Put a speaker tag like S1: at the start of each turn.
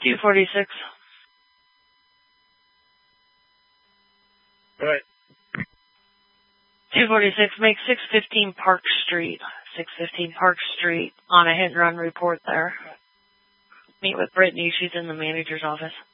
S1: 246.
S2: Right.
S1: 246, make 615 Park Street. 615 Park Street on a hit and run report there. Meet with Brittany. She's in the manager's office.